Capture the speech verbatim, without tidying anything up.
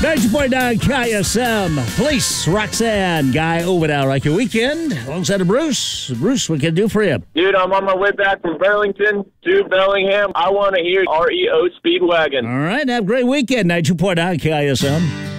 ninety point nine K S M. Police, Roxanne, Guy over there. Like your weekend, alongside of Bruce. Bruce, what can I do for you? Dude, I'm on my way back from Burlington to Bellingham. I want to hear R E O Speedwagon. All right, have a great weekend, ninety-two point nine K S M.